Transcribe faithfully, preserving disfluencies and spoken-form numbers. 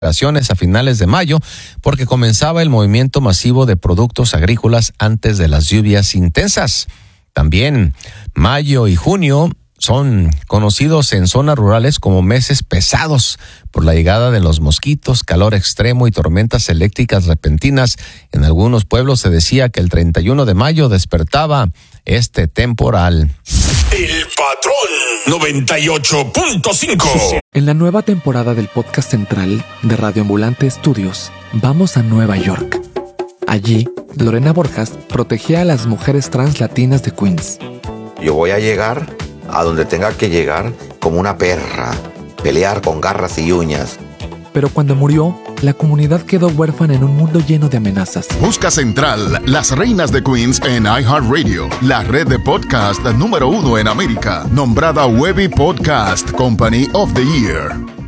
a finales de mayo porque comenzaba el movimiento masivo de productos agrícolas antes de las lluvias intensas. También mayo y junio son conocidos en zonas rurales como meses pesados por la llegada de los mosquitos, calor extremo y tormentas eléctricas repentinas. En algunos pueblos se decía que el treinta y uno de mayo despertaba este temporal. El Patrón noventa y ocho punto cinco. En la nueva temporada del podcast central de Radio Ambulante Estudios, vamos a Nueva York. Allí, Lorena Borjas protegía a las mujeres trans latinas de Queens. Yo voy a llegar a donde tenga que llegar como una perra, pelear con garras y uñas. Pero cuando murió, la comunidad quedó huérfana en un mundo lleno de amenazas. Busca Central, las reinas de Queens en iHeartRadio, la red de podcast número uno en América, nombrada Webby Podcast Company of the Year.